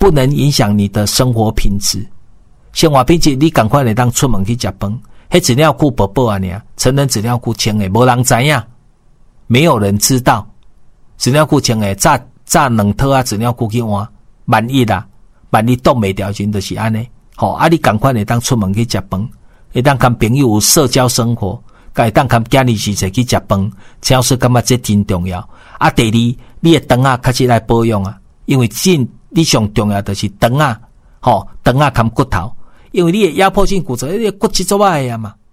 不能影响你的生活品质。生活品质你赶快来当出门去吃饭，迄资料库薄薄啊尔，成人资料库清的无人知影，没有人知道。资料库清的炸两套啊资料库去换，万一挡袂掉时就是安尼。你赶快来当出门去吃饭，会当跟朋友有社交生活，会当跟家里时去吃饭，超市感觉这真重要。第二，你的肠啊开始来保养啊，因为你上重要就是肠啊，肠啊含骨头，因为你的压迫性骨折，你的骨质做歹啊嘛，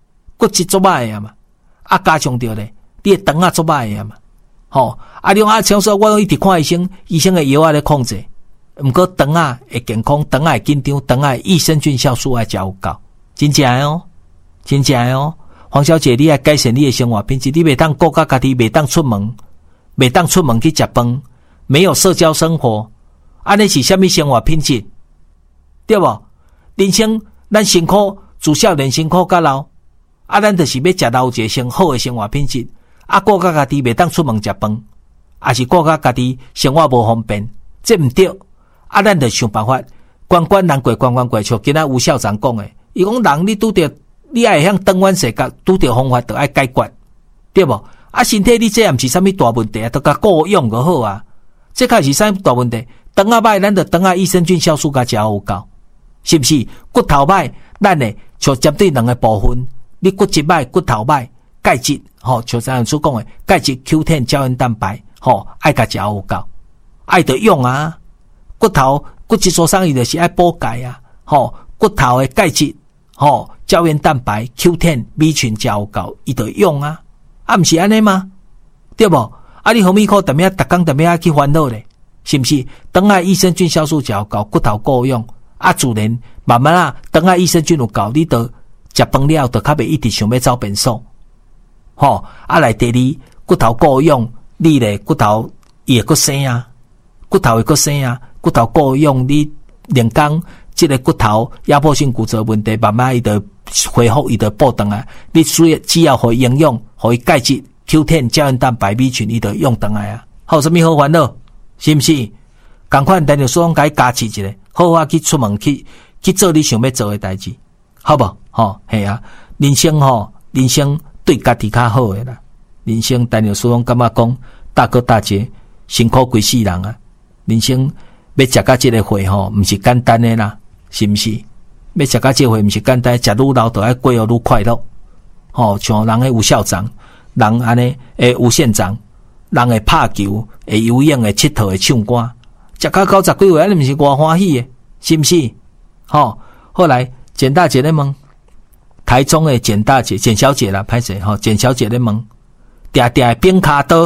加上着咧，你的肠啊做歹啊嘛，你讲超市我一直看医生的药啊咧控制，毋过肠啊会健康，肠啊会紧张，肠啊益生菌酵素爱食有够，真正的哦，黄小姐，你要改善你的生活品质，你袂当顾甲家己，袂当出门去食饭，没有社交生活，安尼是啥物生活品质？对无？人生咱辛苦，自少年辛苦到老，咱就是要食到一个好的生活品质。顾甲家己袂当出门食饭，还是顾甲家己生活无方便，这毋对。咱就想办法，关难过，关像今仔吴校长讲的，伊讲人你拄着，你爱向转弯世界，拄着方法就爱解决，对无？身体你这也毋是啥物大问题啊，都甲顾养就好啊。这开是啥大问题？肠啊歹，咱就肠啊益生菌酵素甲食有够，是不是？骨头歹，咱呢就针对两个部分，你骨质歹，骨头歹，钙质就像所讲的钙质 Q10 胶原蛋白，爱甲食有够，爱得用啊。骨质疏松伊就是爱补钙啊，骨头的钙质，胶原蛋白 Q10 B 群食有够，伊得用啊。毋是安尼吗？对无？你何必靠逐工去烦恼咧？是不是？肠啊益生菌酵素食有够，骨头够用，自然慢慢肠啊益生菌有够，你得食饭了，就较袂一直想要走便所。来第二，骨头够用，你咧骨头伊会阁生啊，骨头够用，你连工这个骨头压迫性骨折问题，慢慢伊就恢复，伊就补回来。你只要互营养，互伊钙质 Q10 胶原蛋白 B 群，伊就用回来啊。有啥物好烦恼？是毋是？同款咱就所讲该加持一下，好去出门去做你想要做的代志，好无？系啊，人生对家己较好的啦。人生咱就所讲感觉讲大哥大姐辛苦规世人啊，人生要食到这个岁毋是简单的啦，是毋是？要食到这个岁毋是简单，食愈老就爱过愈快乐。像人的吴校长，人安尼吴县长，人会拍球，会游泳，会佚佗，会唱歌，食到90几岁，安尼毋是偌欢喜的，是毋是？后来简大姐咧问，台中的简大姐、简小姐啦，歹势简小姐咧问，定定变卡刀，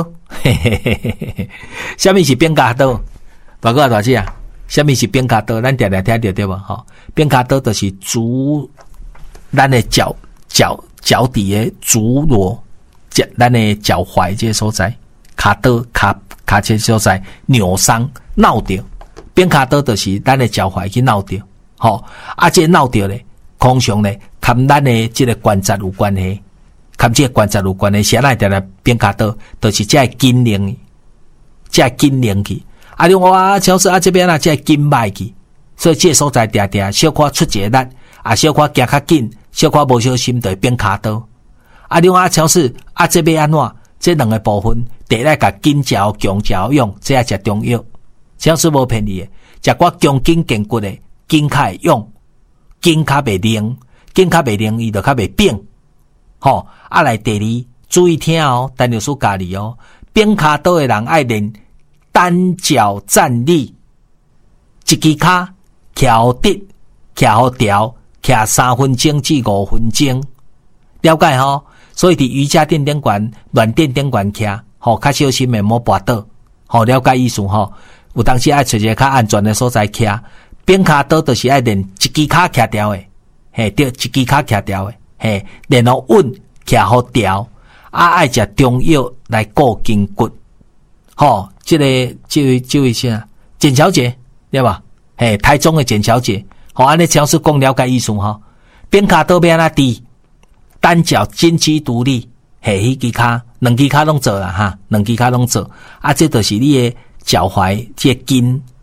啥物是变卡刀？大哥大姐啊，啥物是变卡刀？咱定定听着对无？变卡刀就是足，咱的脚底的足踝，咱的脚踝这个所在，卡刀卡这所在扭伤闹着，变卡刀就是咱的脚踝去闹着，这闹着咧，通常咧，跟咱的这个关节有关系，跟这个关节有关系，谁来定定变卡刀，就是这个筋灵去。你话超市这边这个筋歹去，所以这个所在定小可出一个力，小可行较紧，小可无小心就会变卡刀。你话超市这边安怎？这两个部分，第一甲筋条强条用，这也是重要。超市无骗你的，食我强筋健骨的，筋较会用，筋较袂灵，伊就较袂变。来第二，注意听陈律师教你变卡刀的人爱练单脚站立，一支脚徛直，徛好调，徛3分钟至5分钟，了解所以伫瑜伽垫顶悬、软垫顶悬徛，较小心的莫跌倒，了解意思有当时爱找一个较安全的所在徛，变卡刀就是爱练一支脚徛调的，对，一支脚徛调的，练好稳，徛好调，爱食中药来固筋骨，这位啥？简小姐，对吧？台中的简小姐，安尼超市讲了解意思变卡刀要安怎低？单脚金鸡独立，迄支脚，两支脚拢做啦两支脚拢做，这就是你的脚踝这个筋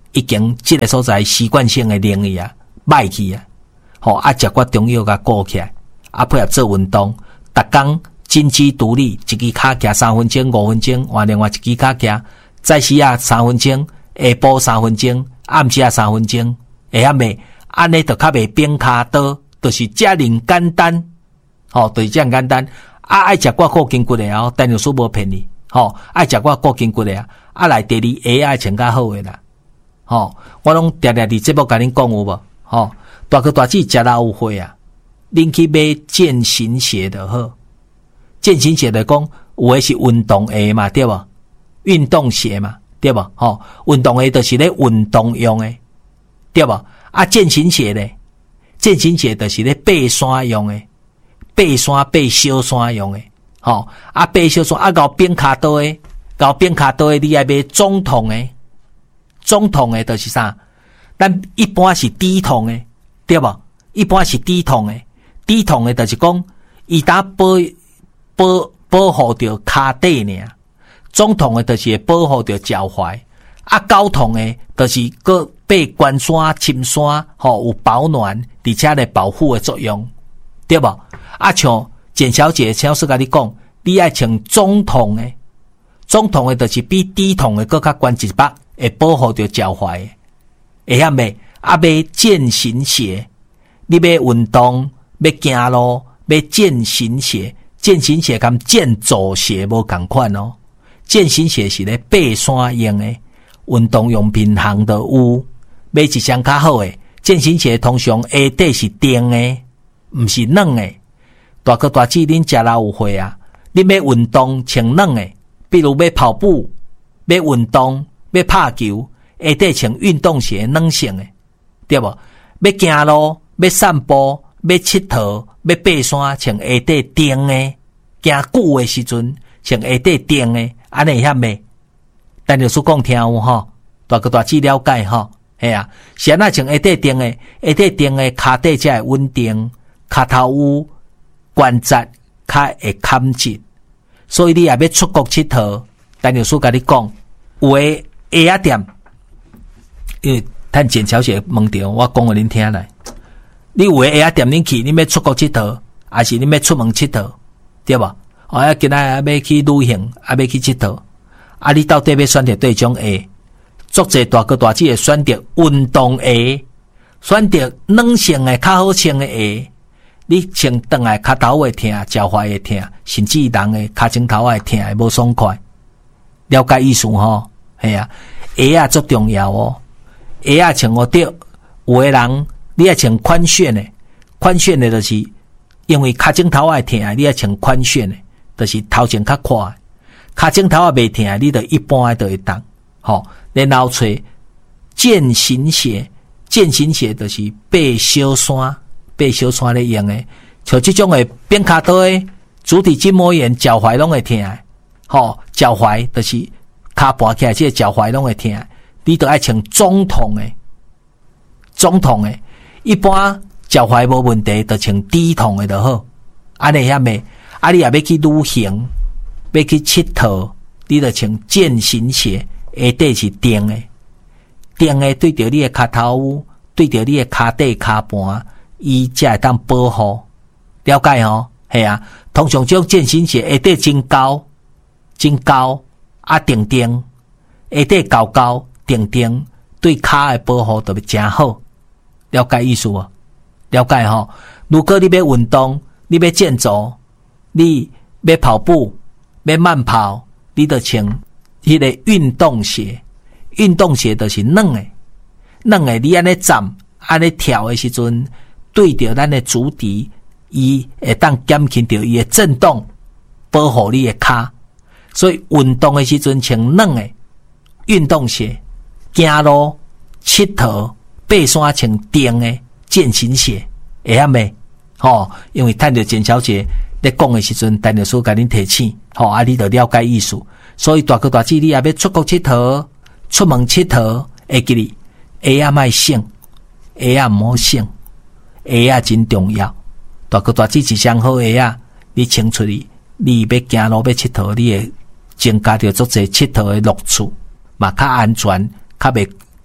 已经这个所在习惯性的冷去啊，歹去啊，食骨中药甲顾起来，配合做运动，逐工金鸡独立，一支脚行3分钟、5分钟，换另外一支脚行，早时3分钟，下晡3分钟，暗时3分钟，会晓未？安尼就较袂变骹刀，就是遮尔简单，就是遮尔简单。爱食骨固筋骨的哦，陈律师无骗你，爱食骨固筋骨的啊，来第二鞋爱穿较好诶啦，我拢常常伫节目甲恁讲有无？大哥大姐食老有会啊，恁去买健行鞋的好，健行鞋的讲有诶是运动鞋嘛，对无？运动鞋嘛，对无？运动鞋就是咧运动用诶，对无？健行鞋咧，健行鞋就是咧爬山用诶。爬小山用诶，爬小山搞变骹刀诶，搞变骹刀诶，你爱买中筒诶，中筒诶就是啥？咱一般是低筒诶，对无？一般是低筒诶，低筒诶就是讲伊打保护着骹底尔，中筒诶就是会保护着脚踝，高筒诶就是个爬关山、深山，有保暖，而且咧保护诶作用，对无？像简小姐超市甲你讲，你爱穿中筒诶，中筒诶就是比低筒诶更较关一百，会保护着脚踝，会晓未？买健行鞋，你要运动，要行路，要健行鞋，健行鞋跟健走鞋无同款哦。健行鞋是咧爬山用诶，运动用品行都有，买一双较好诶。健行鞋通常下底是钉诶，毋是软诶。大哥大姐，恁食老有会啊！恁要运动穿软诶，比如要跑步、要运动、要拍球，下底穿运动鞋软性诶，对无？要行路、要散步、要佚佗、要爬山，穿下底钉诶，行久诶时阵穿下底钉诶，安尼遐未？陈律师讲听有吼，大哥大姐了解吼，系啊，是安那穿下底钉诶，下底钉诶，骹底才会稳定，骹头有关节较会砍紧，所以你也要出国佚佗。陈律师甲你讲，有诶鞋仔店，因为趁简小姐问着我讲互恁听来。你有诶鞋仔店恁去，恁要出国佚佗，还是恁要出门佚佗，对无？今仔要去旅行，要去佚佗，你到底要选择对种鞋？作者大哥大姐会选择运动鞋，选择软性诶较好穿诶鞋。你穿转来脚头会痛，脚踝会痛，甚至人诶脚趾头会痛，会无爽快。了解意思吼？系啊，鞋啊足重要哦。鞋啊穿好对，有诶人你爱穿宽楦诶，宽楦诶就是因为脚趾头会痛，你爱穿宽楦诶，就是头前较宽，脚趾头也袂痛，你就一般诶就会当。然后找健行鞋，健行鞋就是爬小山。爬小山咧用诶，像这种诶变骹刀诶，足底筋膜炎、脚踝拢会痛诶。脚踝就是骹盘起来，这个脚踝拢会痛。你都爱穿中筒诶，中筒诶。一般脚踝无问题，就穿低筒诶就好。安尼遐未？你也要去旅行，要去佚佗，你就穿健行鞋，下底是钉诶，钉诶对着你诶骹头，对着你诶骹底骹盘。伊才会当保护，了解吼？系啊，通常这种健行鞋下底真高，定定，下底高定，对骹诶保护特别真好。了解意思无？了解吼？如果你要运动，你要健走，你要跑步，要慢跑，你就穿迄个运动鞋。运动鞋就是软诶，你安尼站、安尼跳诶时阵。对着咱的足底，伊会当减轻着伊的震动，保护你的骹。所以运动的时阵穿软的运动鞋，行路、佚佗、爬山穿钉的健行鞋，会晓未？因为趁着简小姐咧讲的时阵，陈律师甲恁提醒，你就了解意思。所以大哥大姐，你也要出国佚佗、出门佚佗，会记哩，鞋仔莫省，鞋仔毋好省。鞋仔真重要，大哥大姐一双好鞋仔，你穿出去，你要行路要佚佗，你会增加着足侪佚佗的乐趣，嘛较安全，较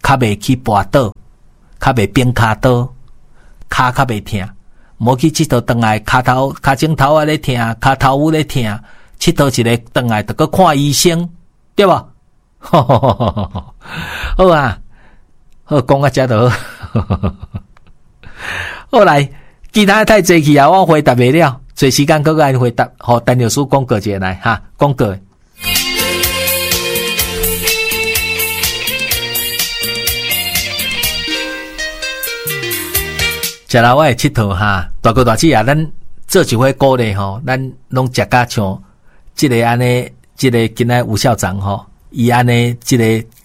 较袂去跋倒，较袂变骹倒，骹较袂痛。无去佚佗转来，骹前头啊咧痛，骹头有咧痛，佚佗一个转来，就去看医生，对无？好啊，好讲啊，遮就好。后来其他太济去啊，我回答袂了，找时间搁来回答，互陈律师广告一下来哈，广告。食老我的佚佗哈，大哥大姐啊，咱做一回鼓励吼，咱拢食甲像即个安尼，即个今仔吴校长吼，伊安尼即个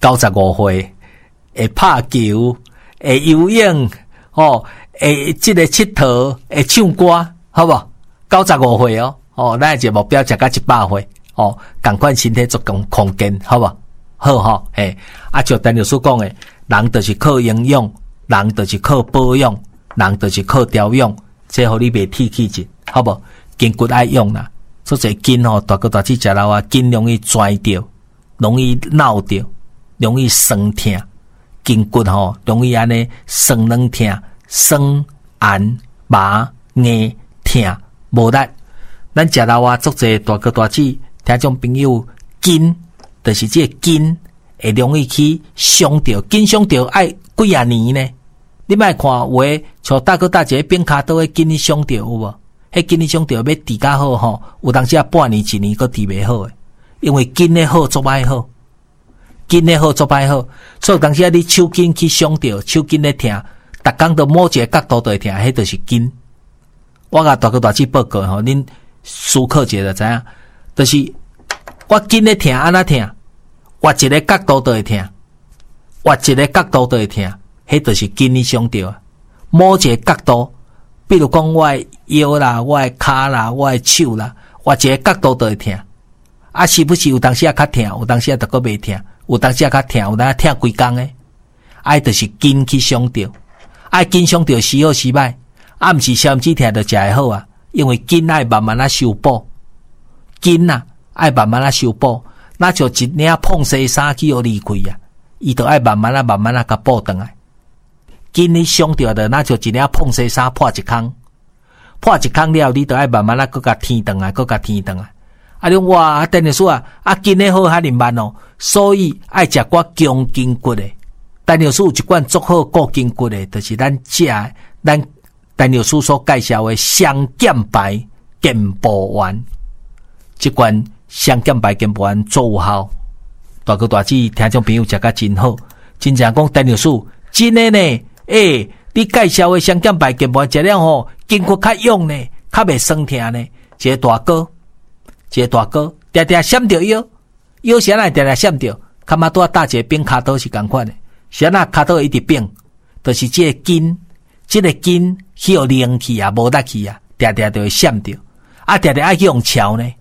95岁会拍球，会游泳，吼，会即个佚佗，会唱歌，好无？95岁哦，哦，咱一个目标食甲100岁，哦，共款身体足空间，好无？好吼，嘿，啊，像陈律师讲诶，人就是靠营养，人就是靠保养。人就是靠调养，这互你袂铁气质，好无？筋骨爱用啦，所以筋吼大哥大姐食老啊，筋容易拽掉，容易闹掉，容易酸痛，筋骨吼容易安尼酸软痛、酸寒麻硬痛无力。咱食老啊，足侪大哥大姐听众朋友，筋就是这个筋会容易去伤掉，筋伤掉爱几啊年呢？你莫看有诶，像大哥大姐变骹倒诶，筋力伤着有无？迄筋力伤着要治较好吼，有当时啊半年一年佫治袂好诶，因为筋诶好做歹好，筋诶好做歹好，所以有当时啊你手筋去伤着，手筋咧痛，逐工都某一个角度都会痛，迄就是筋。我甲大哥大姐报告吼，恁思考一下就知影，就是我筋咧痛安怎痛，活一个角度都会痛，活一个角度都会痛。迄就是筋力伤着，某一个角度，比如讲我的腰啦、我的骹啦、我的手啦，我一个角度都会痛。啊，是不是有当时啊较痛，有当时啊就搁袂痛，有当时啊较痛，有当时痛规工诶。啊，就是筋去伤着，啊，筋伤着时好时歹，啊，毋是消止痛就食会好啊，因为筋爱慢慢啊修补，筋啊爱慢慢啊修补，那就一领碰西衫去互离开啊，伊就爱慢慢啊甲补转来。筋力伤着的，那就一领碰西衫破一空，破一空了，你就爱慢慢啊，搁甲添转来，搁甲添转来。啊，你哇，陈律师啊，筋力好遐尼慢哦，所以爱食寡强筋骨的。陈律师有一罐足好固筋骨的，就是咱陈律师所介绍的双减白健补丸。这罐双减白健补丸做有效，大哥大姐听众朋友食甲真好，真正讲陈律师真的呢。你介绍的双减白健补食了吼，筋骨较勇呢，较袂酸痛呢。一个大哥，定定闪着腰啥来定定闪着，看嘛拄啊搭一个变骹倒是共款的，啥那骹倒一直变，就是这个筋去互灵气啊，无力气啊，定定就会闪着，啊定定爱去用桥呢，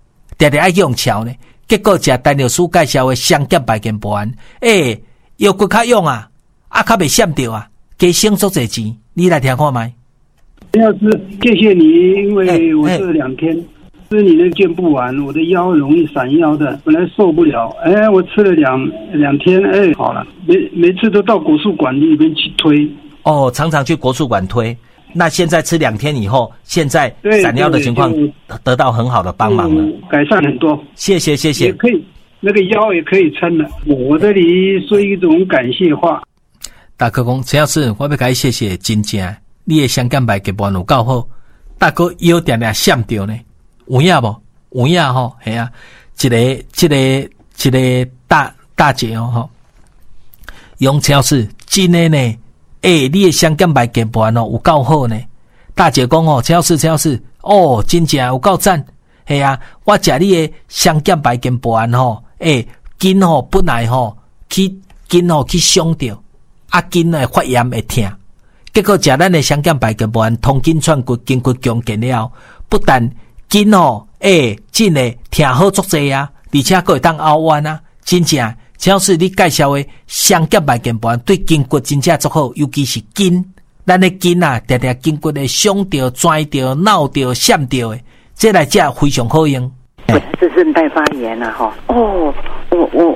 结果食陈律师介绍的双减白健补丸，腰骨较勇啊，较袂闪着啊。给省足侪钱，你来听看麦。 要是谢谢你，因为我这2天吃你的健步丸，我的腰容易闪腰的，本来受不了。我吃了两天，好了，每次都到国术馆里面去推。 哦，常常去国术馆推。那现在吃2天以后，现在闪腰的情况得到很好的帮忙了， 改善很多。 谢谢。 也可以，那个腰也可以撑了。我这里说一种感谢话。 大哥讲，陈老师，我要甲你谢谢，真正你的双减白健补丸有够好。大哥腰定定闪着呢，有影无？有影吼，系啊，一个大姐哦吼，用陈老师真的呢，你的双减白健补丸哦有够好呢。大姐讲哦，陈老师，哦，真正有够赞，系啊，我食你的双减白健补丸吼，筋吼本来吼去伤着。筋会发炎会痛，结果食咱的双减白健补丸通筋串骨，筋骨强健了，不但筋真的痛好足济啊，而且还会当拗弯啊，真正只要是你介绍的双减白健补丸对筋骨真正足好，尤其是筋，咱的筋啊，定定筋骨会伤着、拽着、闹着、闪着的，这来食非常好用。 我是韧带发炎啊，哈。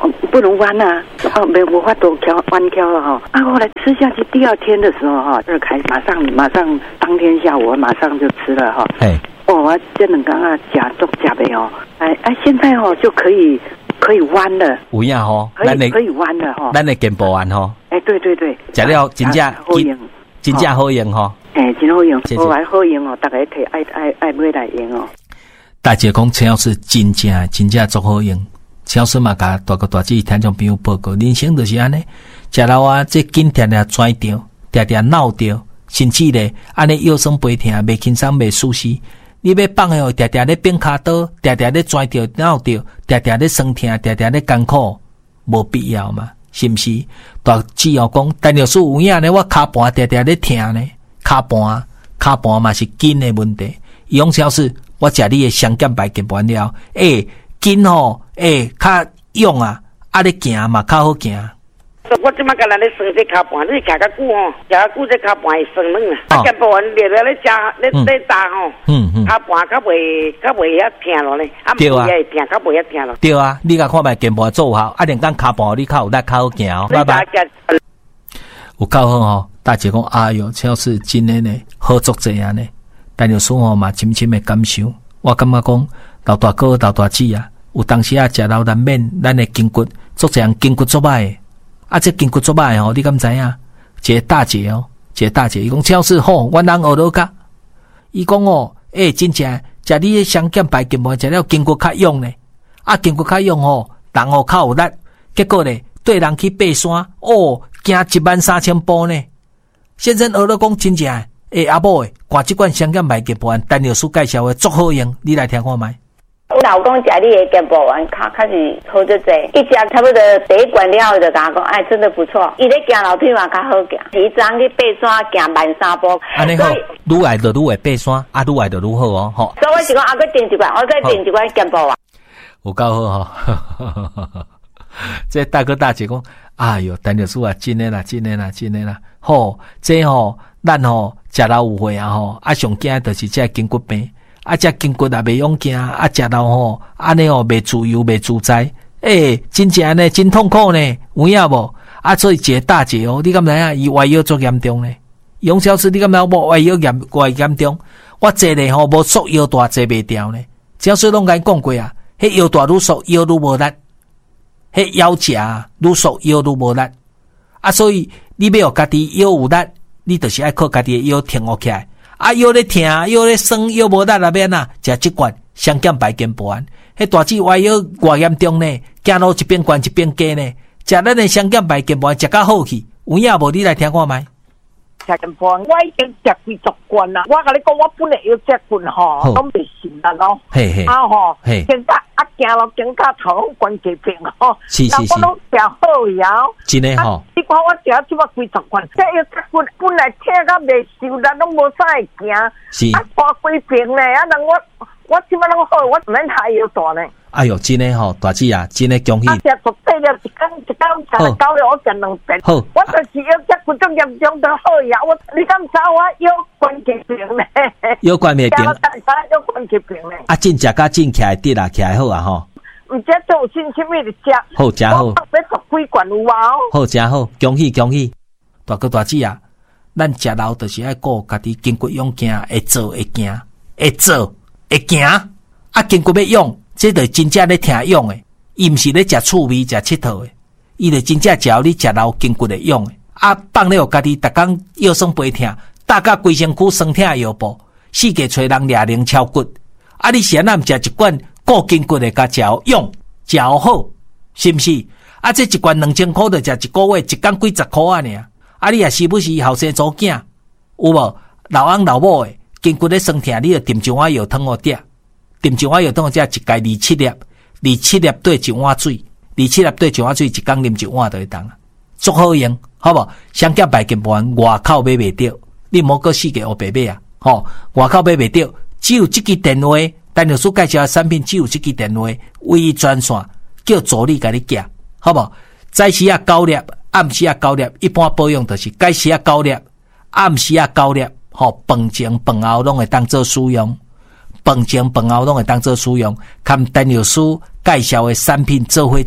不能弯啊，没有法度弯挑了哈。啊，后来吃下去，第二天的时候哈，就开马上当天下午马上就吃了哈。 哎， 我这两刚刚假没有，现在就可以弯了。 有影吼， 可以弯了哈。 咱的健步丸吼。 对， 食了真正好用吼。 真好用，我还好用哦，大家可以爱买来用哦。 大姐讲陈老师真正足好用，陈老师嘛甲大哥大姐听众朋友报告，人生就是安尼，食了啊，这紧常常拽着，常常闹着，甚至咧安尼腰酸背痛，袂轻松，袂舒适。你要放的常常咧变骹倒，常常咧拽着闹着，常常咧酸痛，常常咧艰苦，无必要嘛，是毋是？大姐讲，陈老师有影呢，我骹盘常常咧痛呢，骹盘嘛是筋的问题。伊讲陈老师，我食你的双减白健丸了，筋吼，较勇啊，你行嘛较好行。 我即马甲咱咧算这骹盘，你徛较久吼，徛较久这骹盘会酸软啊。健步丸热了咧食咧炸吼，骹盘较袂遐疼咯咧， 对啊， 会疼较袂遐疼咯。 对啊，你甲看觅健步做好，连讲骹盘你较有力，较好行哦。拜拜。有够好吼，大姐讲，哎哟，陈老师真诶呢，好足济啊呢。但有时候嘛，深深的感受，我感觉讲，老大哥、老大姐啊，有当时啊，食老难免，咱的筋骨足济人筋骨足歹的，这筋骨足歹吼，你敢知影？一个大姐，伊讲陈老师吼，阮人学到甲，伊讲真正食你的双减白健丸，食了筋骨较勇呢，筋骨较勇吼，人较有力，结果呢，对人去爬山，行13000步呢。先生学到讲真正。阿母诶，看即款双减白健步丸，陈老师介绍诶足好用，你来听看觅。 我老公食你的健步丸，开始好足济，一食差不多第一罐了后就甲我讲，真的不错。伊咧行楼梯嘛较好行，伊昨去爬山行13000步。安尼好， 愈来就愈会爬山，愈来就愈好哦，吼。 所以我是讲，再订一罐，我再订一罐健步丸。 有够好吼，这大哥大姐讲，哎哟，陈老师啊，真诶啦，吼，这吼，咱吼。食老有会啊吼，上惊就是这筋骨病，这筋骨也袂用行，食老吼，安尼袂自由袂自在，真正呢，真痛苦呢，有影无？所以一个大姐你敢知影？伊外腰足严重呢。杨小师，你敢知无？外腰严重，我坐咧无缩腰大坐袂掉呢。小师拢甲伊讲过啊，迄腰大愈缩腰愈无力，迄腰夹愈缩腰愈无力，所以你要家己腰有力。你就是爱靠家己的腰挺起来，腰咧疼，腰咧酸，腰无力那边啊，食即罐双减白健步丸，迄大姊歪腰偌严重呢，走路一边悬一边低呢，食咱的双减白健步丸食较好去，有影无？你来听看觅。 食健步丸，我已经食几十罐啦。我甲你讲，我本来要食罐吼，都袂信啦咯。吼，现在行路更加头关节病吼，人我拢食好药。 真诶吼。 你看我食即么几十罐，这要食罐本来听甲袂受啦，拢无啥会行。是。拖几病咧，人我即么拢好，我免还腰大呢。 哎哟，真诶吼，大姐啊，真诶恭喜！ 食足对了，一工食了9了，我食2遍。好，我就是要食骨质严重的好呀。你敢知我腰关节病咧？ 腰关节病。 腰关节病咧。 真食甲真起来得啦，起来好啊吼。 唔食做有信心咪就食。 好，食好。 我10几罐有啊。 好，食好，恭喜恭喜！大哥大姐啊，咱食老就是爱顾家己筋骨勇行，会做会行，会做会行。筋骨要勇。这就真正咧听用诶，伊毋是咧食趣味、食佚佗诶，伊就真正食你食老筋骨会用诶。放了家己逐工腰酸背痛，搭甲规身躯酸痛腰部，四界找人掠零超骨。你是安怎食一罐固筋骨诶，甲食用食好，是毋是？这一罐2000块就食一个月，一工几十块啊尔。你也是不是后生做囝？有无老翁老母诶，筋骨咧酸痛，你就炖一碗药汤互食。炖一碗药汤，这一盖27粒兑一碗水，27粒兑一碗水，一工啉一碗就会当啊，足好用，好无？双减白健步丸外口买袂着，你莫搁四个黑白买啊，外口买袂着，只有这支电话，陈老师介绍的产品只有这支电话，唯一专线叫助理甲你寄，好无？早时啊9粒，暗时啊9粒，一般保养就是早时啊9粒，暗时啊9粒，饭前饭后拢会当做使用。饭前饭后拢会当做使用，看陈老师介绍的产品做伙食，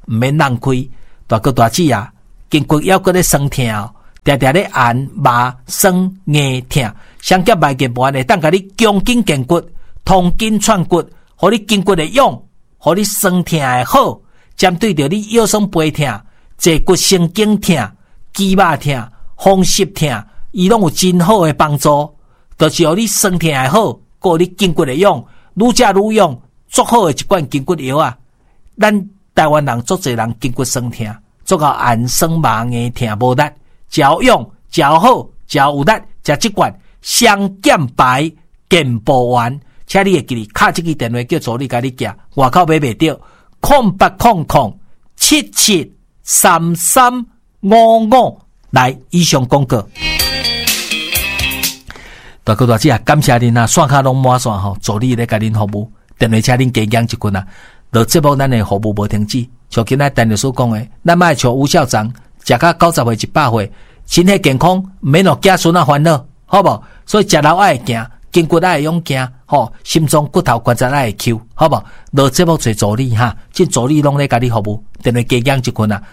毋免浪费。大哥大姐啊，筋骨腰骨咧酸痛哦，常常咧按麻酸硬痛，双脚麦筋丸会当甲你强筋健骨、通筋串骨，互你筋骨会勇，互你酸痛会好。针对着你腰酸背痛、坐骨神经痛、肌肉痛、风湿痛，伊拢有真好诶帮助。就是互你酸痛会好，个你筋骨会勇，愈食愈勇，足好诶一罐筋骨药啊！咱台湾人足侪人筋骨酸痛，足到按酸麻硬痛无力，脚勇、脚好、脚有力，食即罐双减白健步丸，请你会记哩，敲这个电话叫助理甲你寄，外口买袂着，0800773355来以上广告。大哥大姐啊，感谢恁啊，线卡拢满线吼，助理咧甲恁服务，电话请恁加减一群啊。落节目咱的服务无停止，像今仔陈律师讲的，咱莫像吴校长，食到90岁100岁，身体健康，毋免落子孙啊烦恼，好无？所以食老爱行，筋骨爱用行，吼，心脏骨头关节爱抽，好无？落节目做助理哈，即助理拢咧甲你服务，电话加减一群啊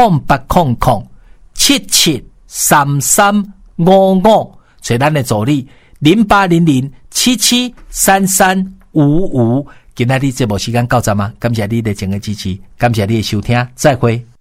，0800773355，找咱的助理0800773355。今仔日节目时间到这吗？感谢你的整个支持，感谢你的收听，再会。